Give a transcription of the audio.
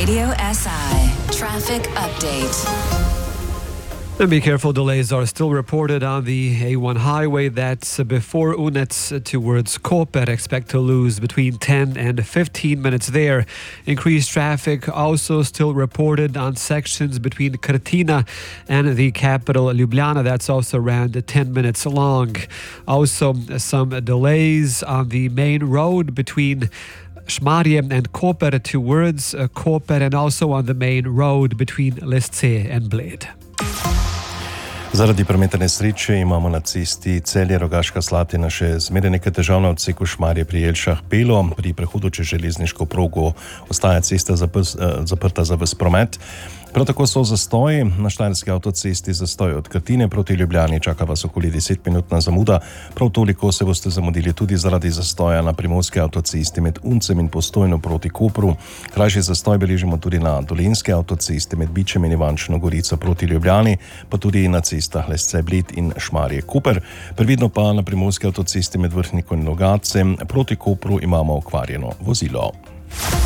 Radio SI Traffic Update. And be careful, delays are still reported on the A1 highway. That's before Unets towards Koper. Expect to lose between 10 and 15 minutes there. Increased traffic also still reported on sections between Krtina and the capital Ljubljana. That's also around 10 minutes long. Also some delays on the main road between Šmarje and Koper towards Koper, and also on the main road between Lesce and Bled. Zaradi prometne nesreče imamo na cesti Celje-Rogaška Slatina še zmeraj nekaj težav na odseku Šmarje pri Jelšah-Belo. Pri prehodu čez železniško progo ostaja cesta zaprta za ves promet. Prav tako so zastoji na Štajerski avtocesti, zastoj od Krtine proti Ljubljani, čaka vas okoli 10-minutna zamuda. Prav toliko se boste zamudili tudi zaradi zastoja na Primorski avtocesti med Uncem in Postojno proti Kopru. Krajši zastoj beležimo tudi na Dolenjski avtocesti med Bičem in Ivančno Gorico proti Ljubljani, pa tudi na cestah Lesce-Bled in Šmarje-Koper. Previdno pa na Primorski avtocesti med Vrhnikom in Logatcem proti Kopru imamo okvarjeno vozilo.